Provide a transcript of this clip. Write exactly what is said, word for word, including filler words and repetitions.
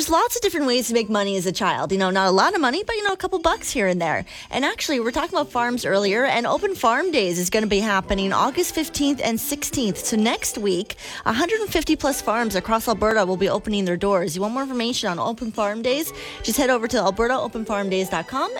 there's lots of different ways to make money as a child. You know, not a lot of money, but, you know, a couple bucks here and there. And actually, we were talking about farms earlier, and Open Farm Days is going to be happening August fifteenth and sixteenth. So next week, one hundred fifty plus farms across Alberta will be opening their doors. You want more information on Open Farm Days? Just head over to alberta open farm days dot com